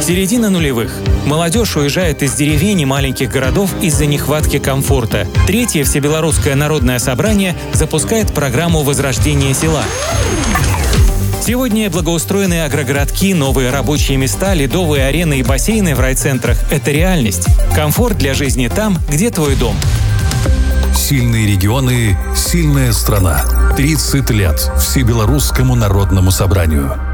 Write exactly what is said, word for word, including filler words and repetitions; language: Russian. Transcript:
Середина нулевых. Молодежь уезжает из деревень и маленьких городов из-за нехватки комфорта. Третье Всебелорусское народное собрание запускает программу возрождения села. Сегодня благоустроенные агрогородки, новые рабочие места, ледовые арены и бассейны в райцентрах – это реальность. Комфорт для жизни там, где твой дом. Сильные регионы, сильная страна. тридцать лет Всебелорусскому народному собранию.